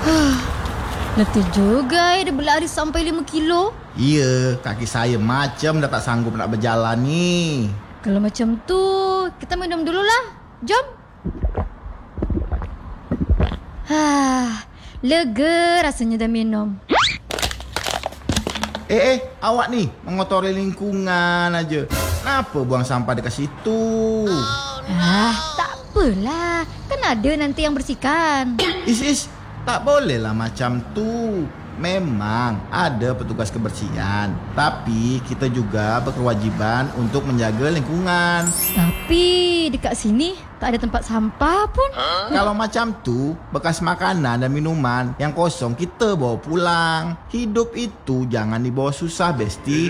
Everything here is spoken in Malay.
Letih juga dia berlari sampai 5 kilo. Iya, kaki saya macam dah tak sanggup nak berjalan ni. Kalau macam tu, kita minum dululah. Jom. Lega rasanya dah minum. Awak ni mengotori lingkungan aja. Kenapa buang sampah dekat situ? Tak apalah. Kan ada nanti yang bersihkan. Tak bolehlah macam tu. Memang ada petugas kebersihan, tapi kita juga berkewajiban untuk menjaga lingkungan. Tapi dekat sini tak ada tempat sampah pun. Kalau macam tu, bekas makanan dan minuman yang kosong kita bawa pulang. Hidup itu jangan dibawa susah, Besti.